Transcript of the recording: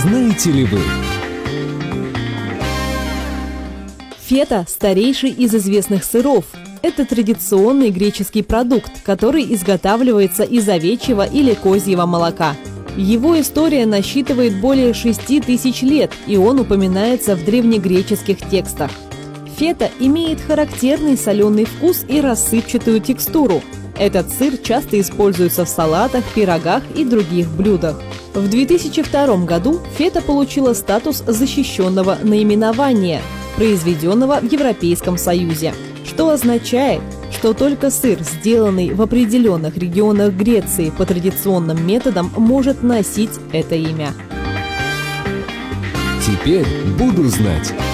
Знаете ли вы? Фета – старейший из известных сыров. Это традиционный греческий продукт, который изготавливается из овечьего или козьего молока. Его история насчитывает более 6000 лет, и он упоминается в древнегреческих текстах. Фета имеет характерный соленый вкус и рассыпчатую текстуру. Этот сыр часто используется в салатах, пирогах и других блюдах. В 2002 году фета получила статус защищенного наименования, произведенного в Европейском Союзе, что означает, что только сыр, сделанный в определенных регионах Греции по традиционным методам, может носить это имя. Теперь буду знать.